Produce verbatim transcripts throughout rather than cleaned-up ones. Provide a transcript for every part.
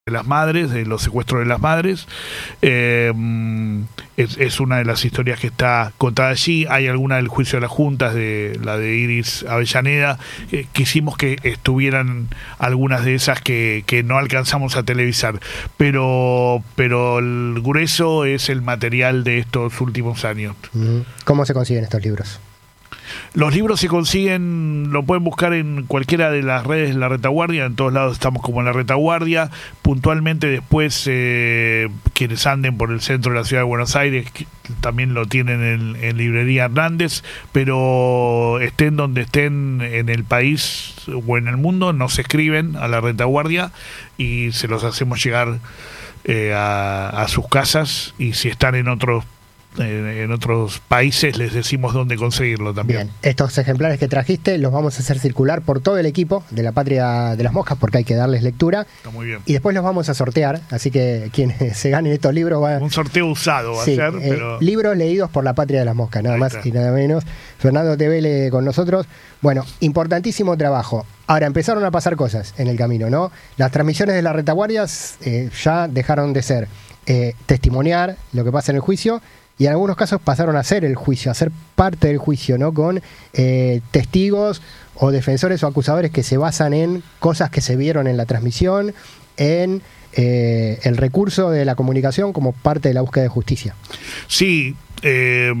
de las madres, de los secuestros de las madres. Eh, es, es una de las historias que está contada allí. Hay alguna del juicio de las juntas, de la de Iris Avellaneda. Eh, quisimos que estuvieran algunas de esas que, que no alcanzamos a televisar, pero, pero el grueso es el material de estos últimos años. ¿Cómo se consiguen estos libros? Los libros se consiguen, lo pueden buscar en cualquiera de las redes de La Retaguardia, en todos lados estamos como en La Retaguardia. Puntualmente después, eh, quienes anden por el centro de la ciudad de Buenos Aires también lo tienen en, en Librería Hernández, pero estén donde estén en el país o en el mundo, nos escriben a La Retaguardia y se los hacemos llegar eh, a, a sus casas, y si están en otros en otros países les decimos dónde conseguirlo también. Bien, estos ejemplares que trajiste los vamos a hacer circular por todo el equipo de la Patria de las Moscas, porque hay que darles lectura. Está muy bien. Y después los vamos a sortear, así que quienes se ganen estos libros van... Un sorteo usado va sí, a ser, eh, pero... libros leídos por la Patria de las Moscas, nada Ahí más está. y nada menos. Fernando Tevele con nosotros. Bueno, importantísimo trabajo. Ahora, empezaron a pasar cosas en el camino, ¿no? Las transmisiones de La Retaguardia eh, ya dejaron de ser eh, testimoniar lo que pasa en el juicio, y en algunos casos pasaron a ser el juicio, a ser parte del juicio, ¿no? Con eh, testigos o defensores o acusadores que se basan en cosas que se vieron en la transmisión, en eh, el recurso de la comunicación como parte de la búsqueda de justicia. Sí, eh,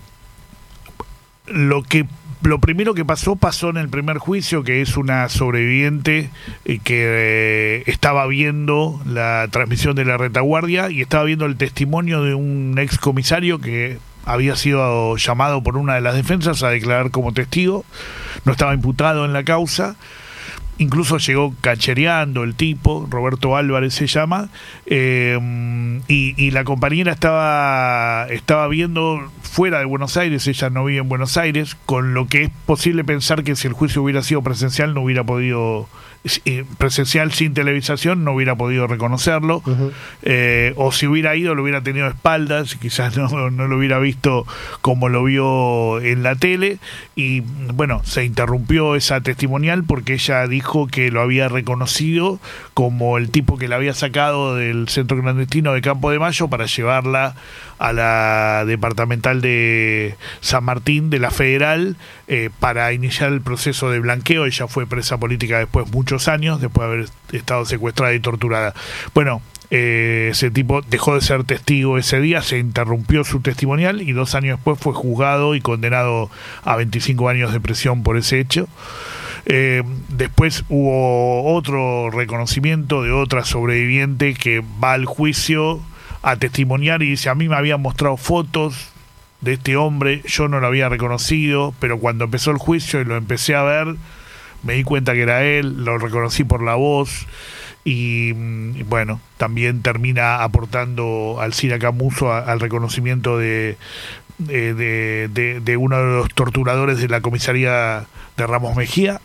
lo que Lo primero que pasó, pasó en el primer juicio, que es una sobreviviente eh, que eh, estaba viendo la transmisión de La Retaguardia y estaba viendo el testimonio de un ex comisario que había sido llamado por una de las defensas a declarar como testigo. No estaba imputado en la causa. Incluso llegó canchereando el tipo, Roberto Álvarez se llama, eh, y, y la compañera estaba, estaba viendo fuera de Buenos Aires, ella no vive en Buenos Aires, con lo que es posible pensar que si el juicio hubiera sido presencial no hubiera podido, eh, presencial sin televisación no hubiera podido reconocerlo, uh-huh. eh, o si hubiera ido lo hubiera tenido de espaldas, quizás no, no lo hubiera visto como lo vio en la tele, y bueno, se interrumpió esa testimonial porque ella dijo que lo había reconocido como el tipo que la había sacado del centro clandestino de Campo de Mayo para llevarla a la departamental de San Martín de la Federal eh, para iniciar el proceso de blanqueo. Ella fue presa política después muchos años, después de haber estado secuestrada y torturada. Bueno, eh, ese tipo dejó de ser testigo ese día, se interrumpió su testimonial y dos años después fue juzgado y condenado a veinticinco años de prisión por ese hecho. Eh, después hubo otro reconocimiento de otra sobreviviente que va al juicio a testimoniar y dice: a mí me habían mostrado fotos de este hombre, yo no lo había reconocido, pero cuando empezó el juicio y lo empecé a ver, me di cuenta que era él, lo reconocí por la voz. Y, y bueno, también termina aportando Alcira Camuso a, al reconocimiento de, de, de, de, de uno de los torturadores de la comisaría de Ramos Mejía.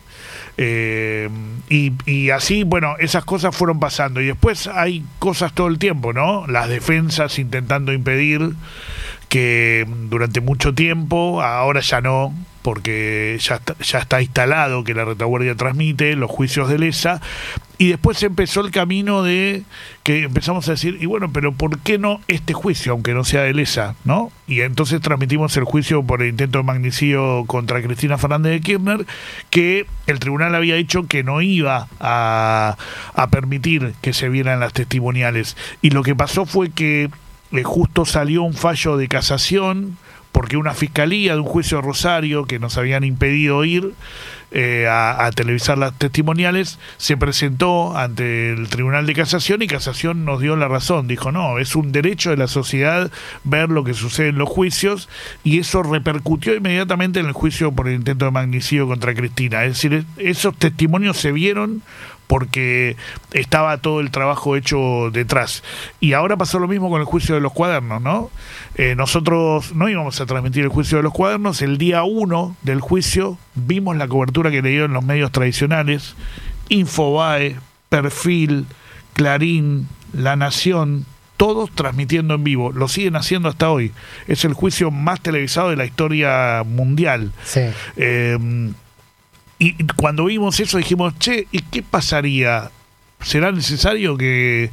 Eh, y, y así, bueno, esas cosas fueron pasando y después hay cosas todo el tiempo, ¿no? Las defensas intentando impedir que durante mucho tiempo, ahora ya no, porque ya está, ya está instalado que La Retaguardia transmite los juicios de Lesa, y después empezó el camino de que empezamos a decir, y bueno, pero ¿por qué no este juicio, aunque no sea de Lesa, ¿no? Y entonces transmitimos el juicio por el intento de magnicidio contra Cristina Fernández de Kirchner, que el tribunal había dicho que no iba a, a permitir que se vieran las testimoniales, y lo que pasó fue que eh, justo salió un fallo de casación porque una fiscalía de un juicio de Rosario que nos habían impedido ir eh, a, a televisar las testimoniales se presentó ante el Tribunal de Casación y Casación nos dio la razón, dijo no, es un derecho de la sociedad ver lo que sucede en los juicios, y eso repercutió inmediatamente en el juicio por el intento de magnicidio contra Cristina. Es decir, esos testimonios se vieron porque estaba todo el trabajo hecho detrás. Y ahora pasó lo mismo con el juicio de los cuadernos, ¿no? Eh, nosotros no íbamos a transmitir el juicio de los cuadernos. El día uno del juicio vimos la cobertura que le dieron los medios tradicionales, Infobae, Perfil, Clarín, La Nación, todos transmitiendo en vivo. Lo siguen haciendo hasta hoy. Es el juicio más televisado de la historia mundial. Sí. Eh, Y cuando vimos eso dijimos, che, ¿y qué pasaría ¿será necesario que